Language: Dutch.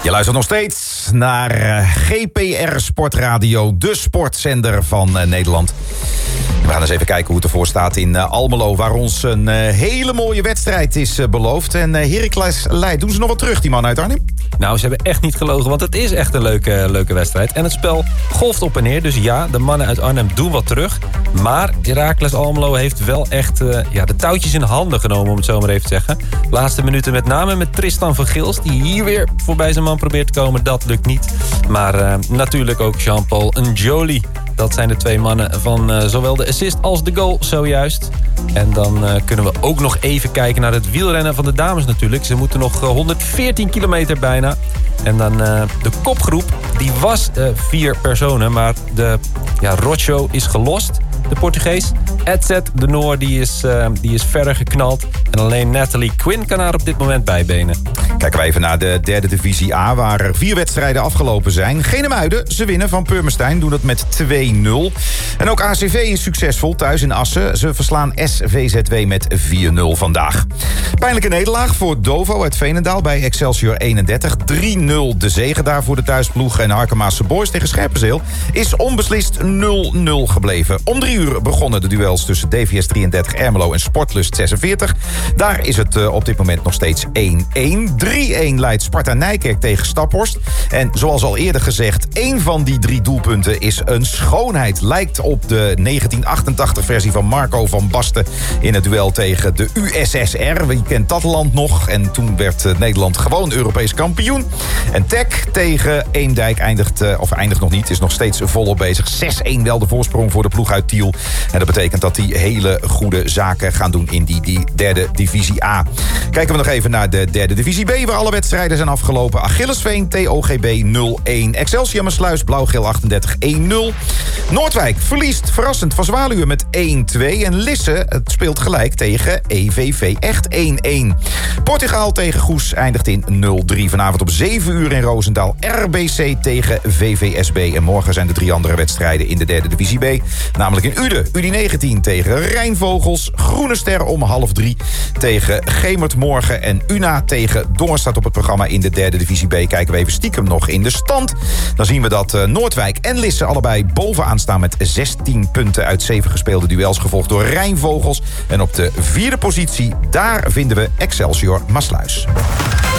Je luistert nog steeds naar GPR Sportradio, de sportzender van Nederland. We gaan eens even kijken hoe het ervoor staat in Almelo, waar ons een hele mooie wedstrijd is beloofd. En Heracles leidt. Doen ze nog wat terug, die man uit Arnhem? Nou, ze hebben echt niet gelogen, want het is echt een leuke wedstrijd. En het spel golft op en neer, dus ja, de mannen uit Arnhem doen wat terug. Maar Heracles Almelo heeft wel echt de touwtjes in handen genomen, om het zo maar even te zeggen. Laatste minuten met name met Tristan van Gils, die hier weer voorbij zijn man probeert te komen. Dat lukt niet. Maar natuurlijk ook Jean-Paul N'Joli. Dat zijn de twee mannen van zowel de assist als de goal zojuist. En dan kunnen we ook nog even kijken naar het wielrennen van de dames natuurlijk. Ze moeten nog 114 kilometer bijna. En dan de kopgroep, die was 4 personen. Maar de Rocho is gelost, de Portugees. Edzet de Noor, die is verder geknald. En alleen Natalie Quinn kan haar op dit moment bijbenen. Kijken we even naar de derde divisie A, waar er 4 wedstrijden afgelopen zijn. Genemuiden, ze winnen van Purmerstein, doen het met 2-0. En ook ACV is succesvol thuis in Assen. Ze verslaan SVZW met 4-0 vandaag. Pijnlijke nederlaag voor Dovo uit Veenendaal bij Excelsior 31. 3-0 de zege daar voor de thuisploeg. En Harkemaanse Boys tegen Scherpenzeel is onbeslist 0-0 gebleven. Om 3 uur begonnen de duels tussen DVS 33 Ermelo en Sportlust 46. Daar is het op dit moment nog steeds 1-1. 3-1 leidt Sparta Nijkerk tegen Staphorst. En zoals al eerder gezegd, 1 van die 3 doelpunten is een schoonheid. Lijkt op de 1988-versie van Marco van Basten in het duel tegen de USSR. Wie kent dat land nog? En toen werd Nederland gewoon Europees kampioen. En TEC tegen Eemdijk eindigt nog niet, is nog steeds volop bezig. 6-1 wel de voorsprong voor de ploeg uit Tiel. En dat betekent dat die hele goede zaken gaan doen in die derde divisie A. Kijken we nog even naar de derde divisie B, waar alle wedstrijden zijn afgelopen. Achillesveen, TOGB 0-1. Excelsior Maassluis, Blauw-Geel 38, 1-0. Noordwijk verliest verrassend van Zwaluwen met 1-2. En Lisse het speelt gelijk tegen EVV echt 1-1. Portugal tegen Goes eindigt in 0-3. Vanavond om 7 uur in Roosendaal RBC tegen VVSB. En morgen zijn de 3 andere wedstrijden in de derde divisie B. Namelijk in Uden, UD19 tegen Rijnvogels. Groene Ster om 2:30 tegen Gemert morgen. En Una tegen Dongen staat op het programma in de derde divisie B. Kijken we even stiekem nog in de stand. Dan zien we dat Noordwijk en Lisse allebei bovenaan staan met 16 punten uit 7 gespeelde duels. Gevolgd door Rijnvogels. En op de 4e positie, daar vinden we Excelsior Maassluis.